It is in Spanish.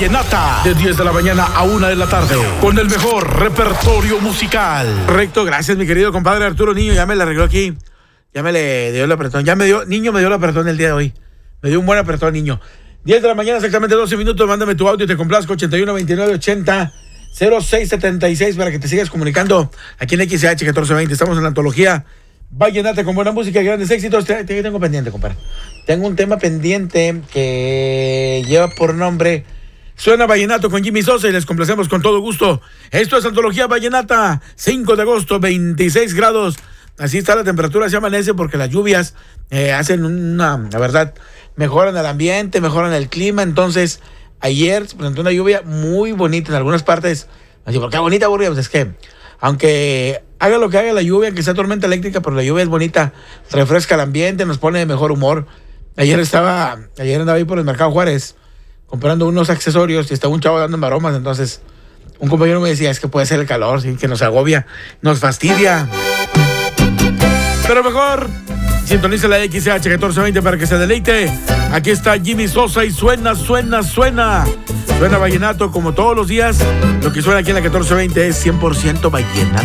Vallenata, de 10 de la mañana a 1 de la tarde, con el mejor repertorio musical. Correcto, gracias mi querido compadre Arturo Niño, ya me la arregló aquí. Ya me le dio el apretón, Niño me dio el apretón el día de hoy. Me dio un buen apretón, Niño. 10 de la mañana, exactamente 12 minutos, mándame tu audio y te complazco, 81 29 80 06 76 para que te sigas comunicando aquí en XH 1420. Estamos en la antología Vallenata con buena música y grandes éxitos. Tengo pendiente, compadre. Tengo un tema pendiente que lleva por nombre Suena Vallenato con Jimmy Sosa y les complacemos con todo gusto. Esto es Antología Vallenata, 5 de agosto, 26 grados. Así está la temperatura, se amanece porque las lluvias hacen la verdad, mejoran el ambiente, mejoran el clima. Entonces, ayer se presentó una lluvia muy bonita en algunas partes. Así, ¿por qué bonita, aburrida? Pues es que, aunque haga lo que haga la lluvia, que sea tormenta eléctrica, pero la lluvia es bonita, refresca el ambiente, nos pone de mejor humor. Ayer andaba ahí por el Mercado Juárez comprando unos accesorios y estaba un chavo dando maromas. Entonces, un compañero me decía, es que puede ser el calor, ¿sí? Que nos agobia, nos fastidia. Pero mejor, sintoniza la XH 1420 para que se deleite. Aquí está Jimmy Sosa y suena Vallenato como todos los días. Lo que suena aquí en la 1420 es 100% Vallenato.